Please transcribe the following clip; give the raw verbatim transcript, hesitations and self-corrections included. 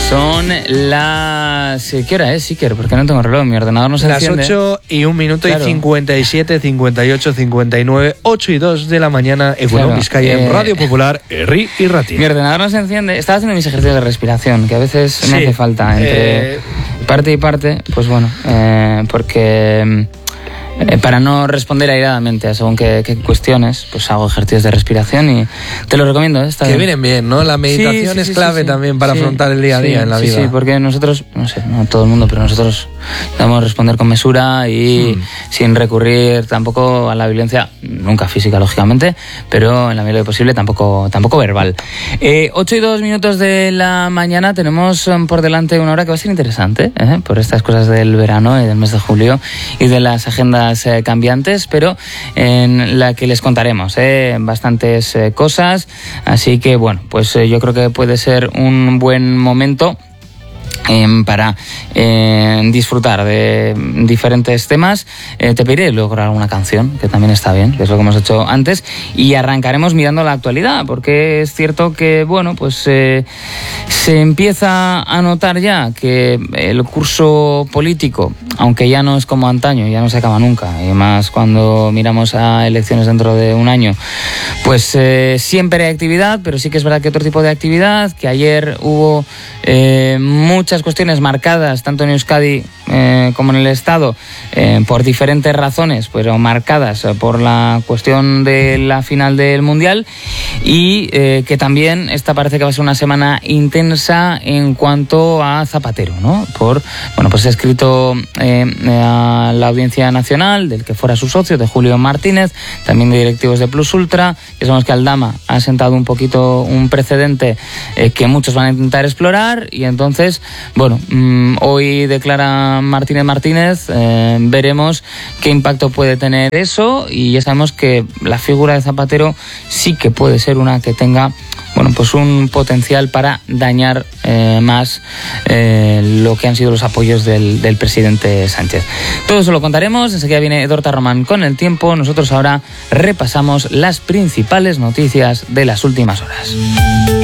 Son las... ¿Qué hora es, Iker? Porque no tengo reloj, mi ordenador no se las enciende. Las ocho y un minuto, claro. Y cincuenta y siete, cincuenta y ocho, cincuenta y nueve, ocho y dos de la mañana, Egunon claro, Vizcaya, eh, en Radio Popular, Herri y Ratia. Mi ordenador no se enciende. Estaba haciendo mis ejercicios de respiración, que a veces sí, me hace falta entre eh... parte y parte, pues bueno, eh, porque... Eh, para no responder airadamente a según qué, qué cuestiones, pues hago ejercicios de respiración y te lo recomiendo. ¿eh? Está que bien. vienen bien, ¿no? La meditación sí, sí, es sí, clave sí, también para sí, afrontar el día a día sí, en la sí, vida. Sí, porque nosotros, no sé, no todo el mundo, pero nosotros debemos responder con mesura y mm. sin recurrir tampoco a la violencia, nunca física, lógicamente, pero en la medida de lo posible tampoco, tampoco verbal. Eh, ocho y dos minutos de la mañana, tenemos por delante una hora que va a ser interesante, ¿eh? Por estas cosas del verano y del mes de julio y de las agendas Eh, cambiantes, pero en la que les contaremos eh, bastantes eh, cosas, así que bueno, pues eh, yo creo que puede ser un buen momento Eh, para eh, disfrutar de diferentes temas. Eh, te pediré luego alguna canción, que también está bien, que es lo que hemos hecho antes, y arrancaremos mirando la actualidad, porque es cierto que, bueno, pues eh, se empieza a notar ya que el curso político, aunque ya no es como antaño, ya no se acaba nunca, y más cuando miramos a elecciones dentro de un año, pues eh, siempre hay actividad, pero sí que es verdad que otro tipo de actividad, que ayer hubo eh, muchas cuestiones marcadas tanto en Euskadi eh, como en el Estado eh, por diferentes razones, pero marcadas por la cuestión de la final del Mundial, y eh, que también esta parece que va a ser una semana intensa en cuanto a Zapatero, ¿no? Por, bueno, pues he escrito eh, a la Audiencia Nacional del que fuera su socio, de Julio Martínez, también de directivos de Plus Ultra, que sabemos que Aldama ha sentado un poquito un precedente eh, que muchos van a intentar explorar, y entonces bueno, mmm, hoy declara Martínez Martínez, eh, veremos qué impacto puede tener eso, y ya sabemos que la figura de Zapatero sí que puede ser una que tenga, bueno, pues un potencial para dañar eh, más eh, lo que han sido los apoyos del, del presidente Sánchez. Todo eso lo contaremos, enseguida viene Dorta Román con el tiempo. Nosotros ahora repasamos las principales noticias de las últimas horas.